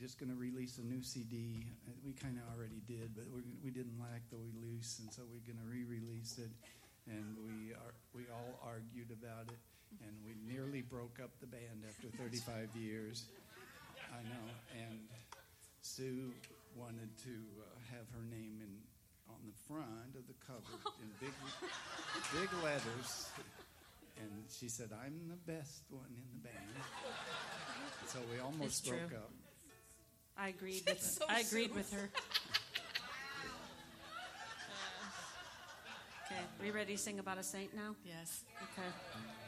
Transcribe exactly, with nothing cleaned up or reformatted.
just going to release a new C D. We kind of already did, but we're, we didn't like the release, and so we're going to re-release it. And we are we all argued about it, and we nearly broke up the band after thirty-five years. I know. And Sue wanted to uh, have her name in on the front of the cover in big big letters. And she said, I'm the best one in the band. So we almost It's broke true. up. I agreed with So I agreed Sue. with her. Okay, we ready to sing about a saint now? Yes. Okay.